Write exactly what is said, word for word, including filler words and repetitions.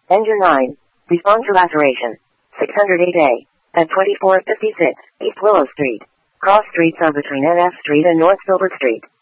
Engine nine. Respond to laceration. six hundred eight A. At twenty-four fifty-six, East Willow Street. Cross streets are between N F Street and North Filbert Street.